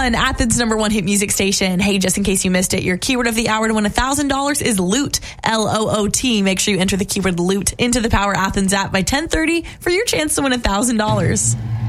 101, Athens' #1 hit music station. Hey, just in case you missed it, your keyword of the hour to win $1,000 is loot, LOOT. Make sure you enter the keyword loot into the Power Athens app by 10:30 for your chance to win $1,000.